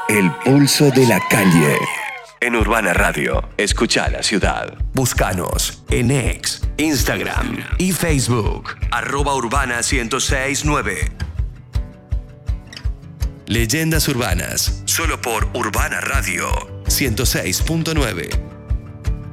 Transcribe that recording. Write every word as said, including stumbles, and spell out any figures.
El pulso de la calle. En Urbana Radio, escucha la ciudad. Búscanos en X, Instagram y Facebook. Arroba Urbana ciento seis punto nueve. Leyendas urbanas, solo por Urbana Radio ciento seis punto nueve.